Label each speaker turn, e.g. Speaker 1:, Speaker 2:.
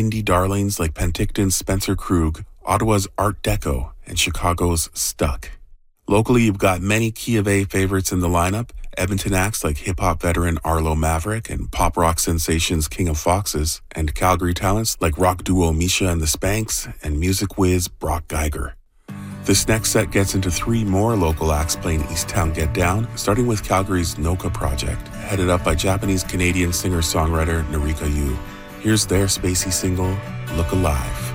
Speaker 1: indie darlings like Penticton's Spencer Krug, Ottawa's Art Deco, and Chicago's Stuck. Locally, you've got many Key of A favorites in the lineup, Edmonton acts like hip-hop veteran Arlo Maverick and pop rock sensations King of Foxes, and Calgary talents like rock duo Misha and the Spanks and music whiz Brock Geiger. This next set gets into 3 more local acts playing Easttown Get Down, starting with Calgary's Noka Project, headed up by Japanese-Canadian singer-songwriter Narika Yu. Here's their spacey single, Look Alive.